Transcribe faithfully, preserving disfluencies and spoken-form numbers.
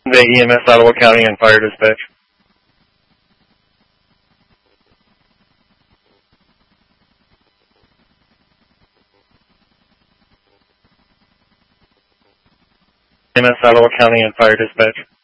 The E M S Ottawa County and Fire Dispatch. E M S Ottawa County and Fire Dispatch.